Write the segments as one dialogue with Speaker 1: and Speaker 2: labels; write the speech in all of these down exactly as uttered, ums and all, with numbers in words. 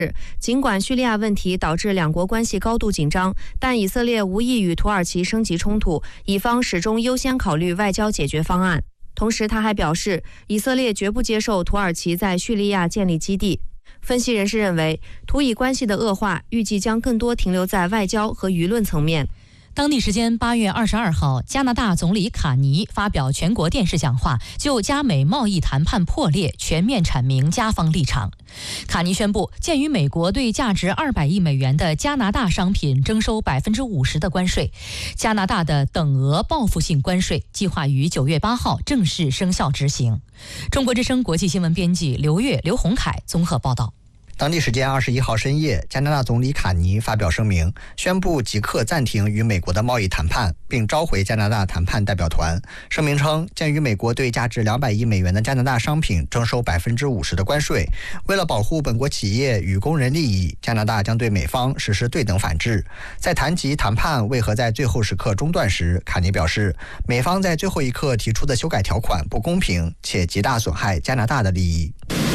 Speaker 1: 尽管叙利亚问题导致两国关系高度紧张，但以色列无意与土耳其升级冲突，以方始终优先考虑外交解决方案。同时，他还表示，以色列绝不接受土耳其在叙利亚建立基地。分析人士认为，土以关系的恶化预计将更多停留在外交和舆论层面。
Speaker 2: 当地时间八月二十二号，加拿大总理卡尼发表全国电视讲话，就加美贸易谈判破裂全面阐明加方立场。卡尼宣布，鉴于美国对价值二百亿美元的加拿大商品征收百分之五十的关税，加拿大的等额报复性关税计划于九月八号正式生效执行。中国之声国际新闻编辑刘越、刘洪凯综合报道。
Speaker 3: 当地时间二十一号深夜，加拿大总理卡尼发表声明，宣布即刻暂停与美国的贸易谈判，并召回加拿大谈判代表团。声明称，鉴于美国对价值两百亿美元的加拿大商品征收百分之五十的关税，为了保护本国企业与工人利益，加拿大将对美方实施对等反制。在谈及谈判为何在最后时刻中断时，卡尼表示，美方在最后一刻提出的修改条款不公平，且极大损害加拿大的利益。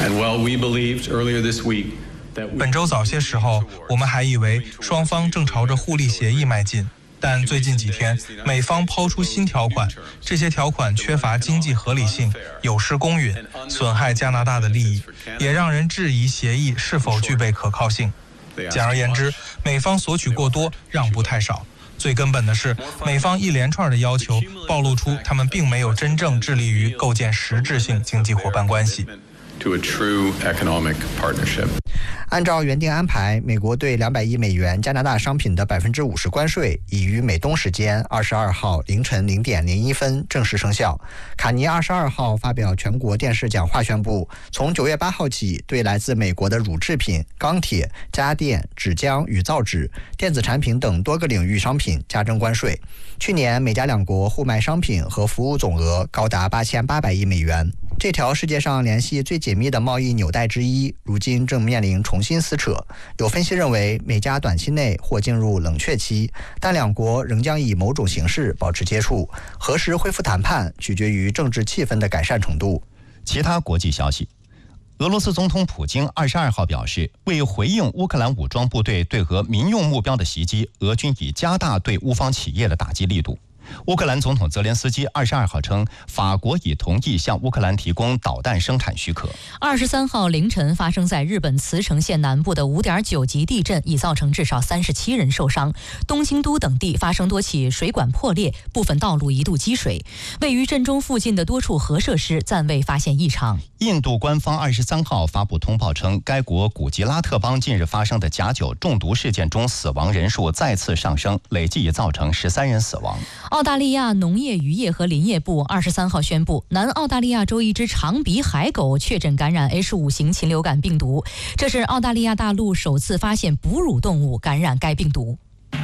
Speaker 4: 本周早些时候，我们还以为双方正朝着互利协议迈进，但最近几天，美方抛出新条款，这些条款缺乏经济合理性，有失公允，损害加拿大的利益，也让人质疑协议是否具备可靠性。简而言之，美方索取过多，让步太少。最根本的是，美方一连串的要求暴露出他们并没有真正致力于构建实质性经济伙伴关系。
Speaker 5: To a true economic partnership.
Speaker 3: 按照原定安排，美国对两百亿美元加拿大商品的百分之五十关税已于美东时间二十二号凌晨零点零一分正式生效。卡尼二十二号发表全国电视讲话宣布，从九月八号起，对来自美国的乳制品、钢铁、家电、纸浆与造纸、电子产品等多个领域商品加征关税。去年，美加两国互卖商品和服务总额高达八千八百亿美元。这条世界上联系最紧密的贸易纽带之一，如今正面临重新撕扯。有分析认为，美加短期内或进入冷却期，但两国仍将以某种形式保持接触。何时恢复谈判，取决于政治气氛的改善程度。
Speaker 6: 其他国际消息，俄罗斯总统普京二十二号表示，为回应乌克兰武装部队对俄民用目标的袭击，俄军已加大对乌方企业的打击力度。乌克兰总统泽连斯基二十二号称，法国已同意向乌克兰提供导弹生产许可。
Speaker 2: 二十三号凌晨发生在日本茨城县南部的五点九级地震，已造成至少三十七人受伤。东京都等地发生多起水管破裂，部分道路一度积水。位于震中附近的多处核设施暂未发现异常。
Speaker 6: 印度官方二十三号发布通报称，该国古吉拉特邦近日发生的假酒中毒事件中，死亡人数再次上升，累计已造成十三人死亡。
Speaker 2: 澳大利亚农业渔业和林业部二十三号宣布，南澳大利亚州一只长鼻海狗确诊感染 H 五 型禽流感病毒，这是澳大利亚大陆首次发现哺乳动物感染该病毒。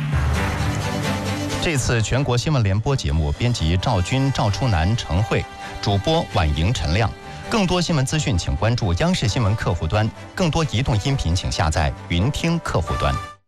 Speaker 6: 这次全国新闻联播节目编辑赵军、赵初南、程慧，主播婉莹、陈亮。更多新闻资讯请关注央视新闻客户端，更多移动音频请下载云听客户端。